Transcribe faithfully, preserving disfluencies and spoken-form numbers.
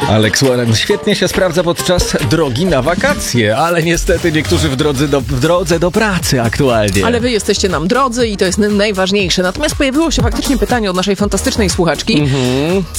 Alex Warren świetnie się sprawdza podczas drogi na wakacje, ale niestety niektórzy w drodze do, w drodze do pracy aktualnie. Ale wy jesteście nam drodzy i to jest najważniejsze. Natomiast pojawiło się faktycznie pytanie od naszej fantastycznej słuchaczki. Mhm.